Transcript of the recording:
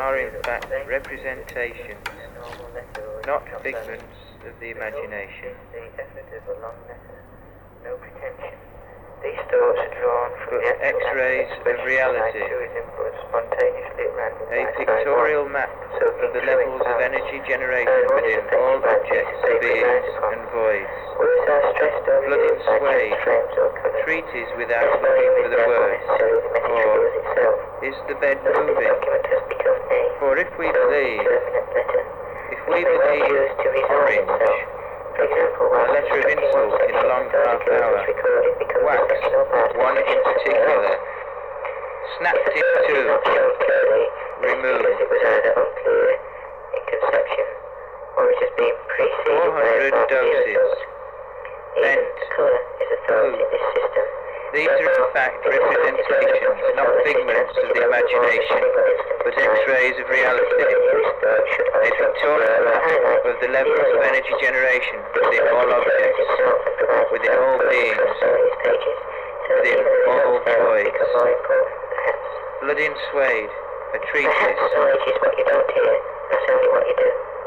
are in fact representations, not figments of the imagination. No pretension. These thoughts are drawn from but X-rays of reality, a pictorial map of the levels of energy generated within all objects, beings and voids. Blood in sway, a treatise without looking for the words, or is the bed moving? For if we believe orange, a letter of insult in a long half hour, wax, one in particular, snapped in two, removed, 400 doses, bent, moved. These are in fact representations, not figments of the imagination, but X-rays of reality, a pictorial map of the levels of energy generation within all objects, within all beings, within all voids. Blood in suede, a treatise. Knowledge is what you don't hear, that's only what you do.